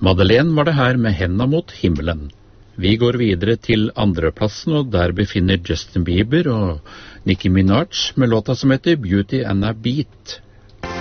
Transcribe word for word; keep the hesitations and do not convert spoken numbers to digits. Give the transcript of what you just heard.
Madeleine var det her med Henda mot himmelen. Vi går videre til andreplassen, og der befinner Justin Bieber og Nicki Minaj med låta som heter Beauty and a Beat.